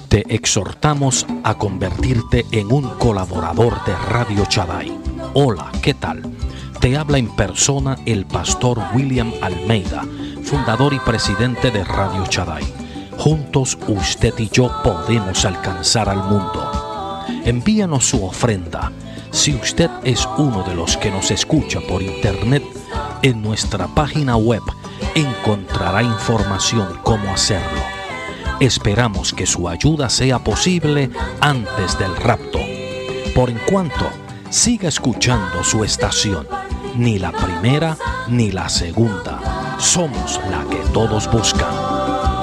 Te exhortamos a convertirte en un colaborador de Radio Shaddai. Hola, ¿qué tal? Te habla en persona el pastor William Almeida, fundador y presidente de Radio Shaddai. Juntos usted y yo podemos alcanzar al mundo. Envíanos su ofrenda. Si usted es uno de los que nos escucha por internet, en nuestra página web encontrará información cómo hacerlo. Esperamos que su ayuda sea posible antes del rapto. Por en cuanto, siga escuchando su estación. Ni la primera ni la segunda. Somos la que todos buscan.